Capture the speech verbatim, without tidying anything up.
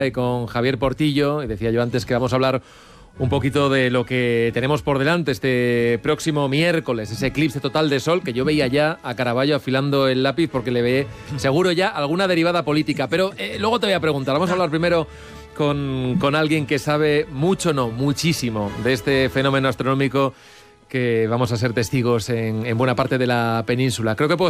con Javier Portillo, y decía yo antes que vamos a hablar un poquito de lo que tenemos por delante este próximo miércoles, ese eclipse total de sol que yo veía ya a Caravaggio afilando el lápiz porque le ve seguro ya alguna derivada política, pero eh, luego te voy a preguntar. Vamos a hablar primero con, con alguien que sabe mucho, no, muchísimo de este fenómeno astronómico que vamos a ser testigos en, en buena parte de la península. Creo que puedo